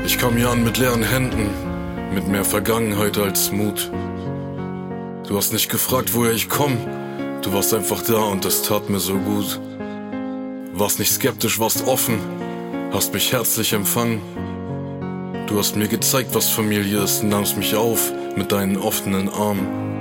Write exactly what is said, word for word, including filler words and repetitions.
Ich komm hier an mit leeren Händen, mit mehr Vergangenheit als Mut. Du hast nicht gefragt, woher ich komm, du warst einfach da und das tat mir so gut. Warst nicht skeptisch, warst offen, hast mich herzlich empfangen. Du hast mir gezeigt, was Familie ist, nahmst mich auf mit deinen offenen Armen.